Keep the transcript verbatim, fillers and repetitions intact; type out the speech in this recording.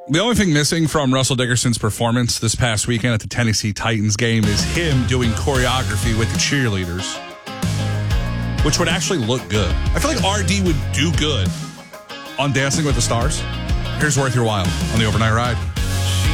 The only thing missing from Russell Dickerson's performance this past weekend at the Tennessee Titans game is him doing choreography with the cheerleaders, which would actually look good. I feel like R D would do good on Dancing with the Stars. Here's worth your while on the Overnight Ride.